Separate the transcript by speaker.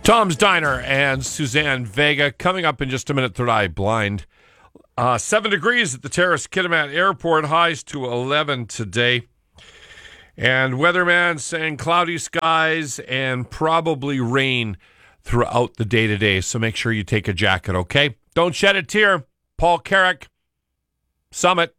Speaker 1: Tom's Diner and Suzanne Vega coming up in just a minute. Third Eye Blind. 7 degrees at the Terrace Kitimat Airport. Highs to 11 today. And weatherman saying cloudy skies and probably rain throughout the day today. So make sure you take a jacket, okay? Don't shed a tear. Paul Carrick, Summit.